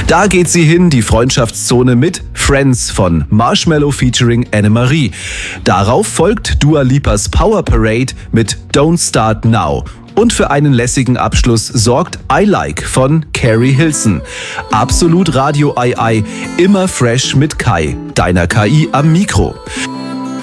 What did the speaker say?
Da geht sie hin, die Freundschaftszone mit Friends von Marshmello featuring Annemarie. Darauf folgt Dua Lipas Power Parade mit Don't Start Now. Und für einen lässigen Abschluss sorgt I Like von Carrie Hilson. Absolut Radio II, immer fresh mit Kai, deiner KI am Mikro.